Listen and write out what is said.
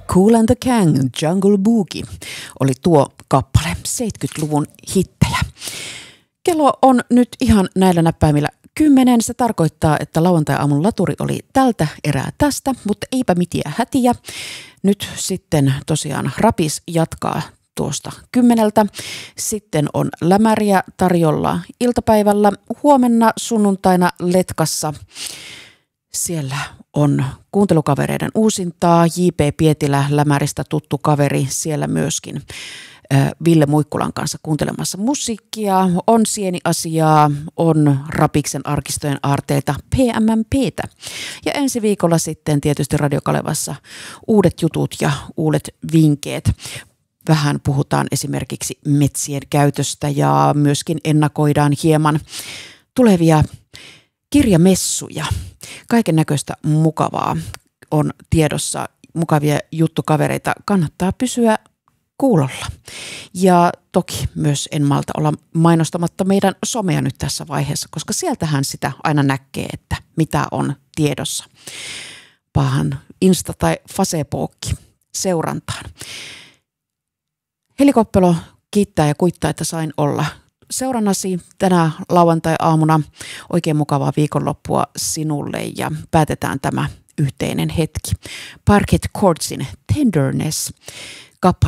Kool and the Gang, Jungle Boogie oli tuo kappale, 70-luvun hittejä. Kello on nyt ihan näillä näppäimillä 10. Se tarkoittaa, että lauantai-aamun laturi oli tältä erää tästä, mutta eipä mitään hätiä. Nyt sitten tosiaan Rapis jatkaa tuosta 10. Sitten on lämäriä tarjolla iltapäivällä. Huomenna sunnuntaina Letkassa. Siellä on kuuntelukavereiden uusintaa. J.P. Pietilä lämäristä tuttu kaveri. Siellä myöskin Ville Muikkulan kanssa kuuntelemassa musiikkia. On sieniasiaa, on Rapiksen arkistojen aarteita, PMMPtä. Ja ensi viikolla sitten tietysti Radio Kalevassa uudet jutut ja uudet vinkkeet. Vähän puhutaan esimerkiksi metsien käytöstä ja myöskin ennakoidaan hieman tulevia kirjamessuja. Kaiken näköistä mukavaa on tiedossa, mukavia juttukavereita. Kannattaa pysyä kuulolla. Ja toki myös en malta olla mainostamatta meidän somea nyt tässä vaiheessa, koska sieltähän sitä aina näkee, että mitä on tiedossa. Pahan Insta- tai Facebookki seurantaan. Heli Koppelo kiittää ja kuittaa, että sain olla seurannasi tänä lauantai-aamuna. Oikein mukavaa viikonloppua sinulle ja päätetään tämä yhteinen hetki. Parquet Courtsin Tenderness kappale.